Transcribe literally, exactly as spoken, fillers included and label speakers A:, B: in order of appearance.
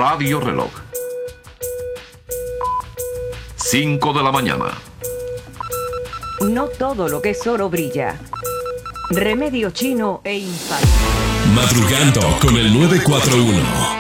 A: Radio Reloj. cinco de la mañana.
B: No todo lo que es oro brilla. Remedio chino e infalible.
C: Madrugando con el nueve cuatro uno.